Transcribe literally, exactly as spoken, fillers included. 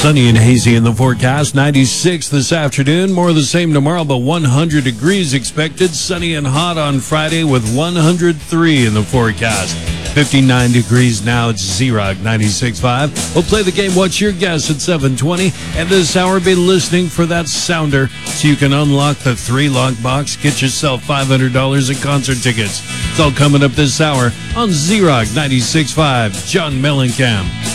Sunny and hazy in the forecast. ninety-six this afternoon. More of the same tomorrow, but one hundred degrees expected. Sunny and hot on Friday with one hundred three in the forecast. fifty-nine degrees now. It's Z-Rock ninety-six point five. We'll play the game What's Your Guess at seven twenty. And this hour, be listening for that sounder so you can unlock the three-lock box. Get yourself five hundred dollars in concert tickets. It's all coming up this hour on Z-Rock ninety-six point five. John Mellencamp.